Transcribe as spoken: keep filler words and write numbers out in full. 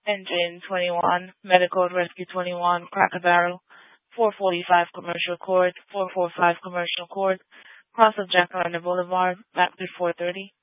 Engine twenty-one, Medical Rescue twenty-one, Cracker Barrel, four forty-five Commercial Court, four forty-five Commercial Court, cross of Jacaranda Boulevard, map four thirty.